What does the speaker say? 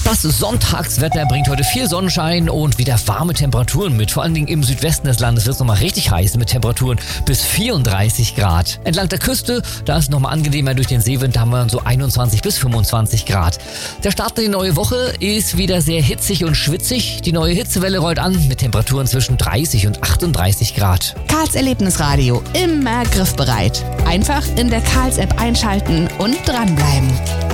Das Sonntagswetter bringt heute viel Sonnenschein und wieder warme Temperaturen mit. Vor allen Dingen im Südwesten des Landes wird es nochmal richtig heiß mit Temperaturen bis 34 Grad. Entlang der Küste, da ist es nochmal angenehmer durch den Seewind, da haben wir so 21 bis 25 Grad. Der Start in die neue Woche ist wieder sehr hitzig und schwitzig. Die neue Hitzewelle rollt an mit Temperaturen zwischen 30 und 38 Grad. Karls Erlebnisradio, immer griffbereit. Einfach in der Karls-App einschalten und dranbleiben.